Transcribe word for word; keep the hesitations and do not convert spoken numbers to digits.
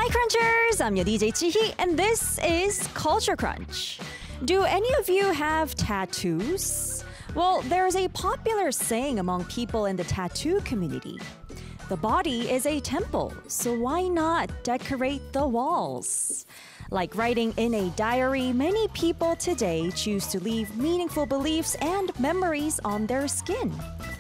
Crunchers! I'm your D J Chihi, and this is Culture Crunch. Do any of you have tattoos? Well, there's a popular saying among people in the tattoo community. The body is a temple, so why not decorate the walls? Like writing in a diary, many people today choose to leave meaningful beliefs and memories on their skin.